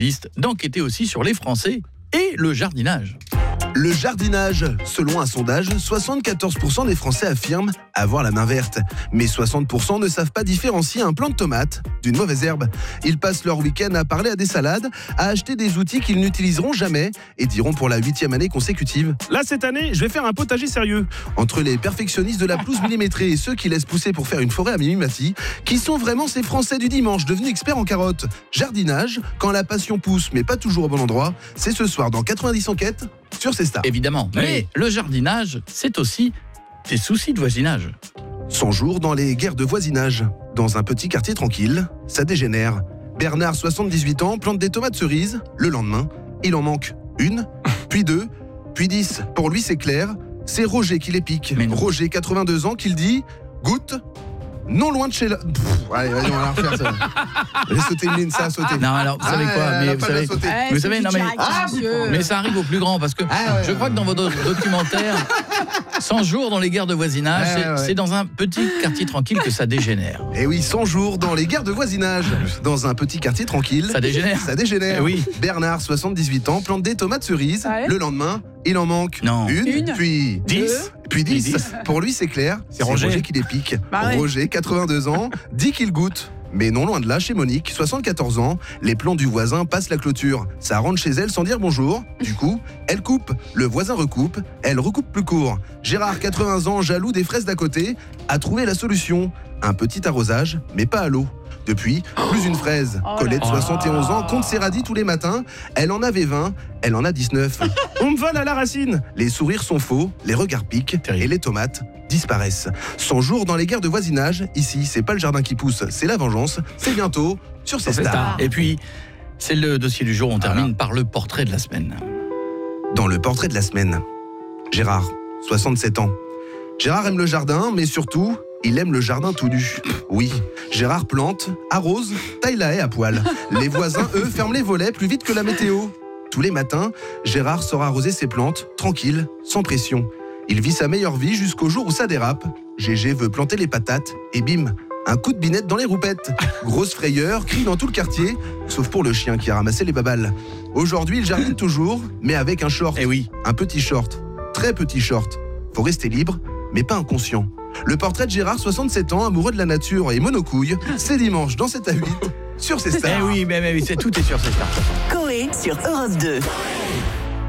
liste d'enquêter aussi sur les Français et le jardinage. Le jardinage. Selon un sondage, 74% des Français affirment avoir la main verte. Mais 60% ne savent pas différencier un plant de tomate d'une mauvaise herbe. Ils passent leur week-end à parler à des salades, à acheter des outils qu'ils n'utiliseront jamais et diront pour la 8e année consécutive: Là, cette année, je vais faire un potager sérieux. Entre les perfectionnistes de la pelouse millimétrée et ceux qui laissent pousser pour faire une forêt à Mimimati, qui sont vraiment ces Français du dimanche devenus experts en carottes? Jardinage, quand la passion pousse mais pas toujours au bon endroit, c'est ce soir dans 90 enquêtes sur ces stars. Évidemment, mais le jardinage, c'est aussi des soucis de voisinage. 100 jours dans les guerres de voisinage. Dans un petit quartier tranquille, ça dégénère. Bernard, 78 ans, plante des tomates cerises. Le lendemain, il en manque une, puis deux, puis 10. Pour lui, c'est clair, c'est Roger qui les pique. Roger, 82 ans, qui le dit: goûte, non loin de chez la... allez, vas-y, on va la refaire ça. J'ai sauté une ligne, ça a sauté. Non, alors, vous savez quoi, mais vous savez, non, mais ça arrive au plus grand, parce que je crois que dans votre documentaire, 100 jours dans les guerres de voisinage, c'est dans un petit quartier tranquille que ça dégénère. Et oui, 100 jours dans les guerres de voisinage. Dans un petit quartier tranquille, ça dégénère. Ça dégénère. Eh oui. Bernard, 78 ans, plante des tomates cerises. Le lendemain, il en manque une, puis 10. Puis 10. Pour lui, c'est clair, c'est Roger qui les pique. Roger, 82 ans, dit qu'il goûte. Mais non loin de là, chez Monique, 74 ans, les plants du voisin passent la clôture. Ça rentre chez elle sans dire bonjour. Du coup, elle coupe. Le voisin recoupe. Elle recoupe plus court. Gérard, 80 ans, jaloux des fraises d'à côté, a trouvé la solution. Un petit arrosage, mais pas à l'eau. Depuis, plus une fraise. Colette, 71 ans, compte ses radis tous les matins. Elle en avait 20, elle en a 19. On me vole à la racine. Les sourires sont faux, les regards piquent et les tomates disparaissent. 100 jours dans les guerres de voisinage. Ici, c'est pas le jardin qui pousse, c'est la vengeance. C'est bientôt sur ces stars. Et puis, c'est le dossier du jour. On termine par le portrait de la semaine. Dans le portrait de la semaine, Gérard, 67 ans. Gérard aime le jardin, mais surtout, il aime le jardin tout nu. Oui, Gérard plante, arrose, taille la haie à poil. Les voisins, eux, ferment les volets plus vite que la météo. Tous les matins, Gérard sort arroser ses plantes, tranquille, sans pression. Il vit sa meilleure vie jusqu'au jour où ça dérape. Gégé veut planter les patates, et bim, un coup de binette dans les roupettes. Grosse frayeur, crie dans tout le quartier, sauf pour le chien qui a ramassé les babales. Aujourd'hui, il jardine toujours, mais avec un short. Eh oui. Un petit short, très petit short. Faut rester libre, mais pas inconscient. Le portrait de Gérard, 67 ans, amoureux de la nature et monocouille, c'est dimanche dans 7 à 8 sur ces stars. Eh oui, mais tout est sur ces stars. Coé sur Europe 2.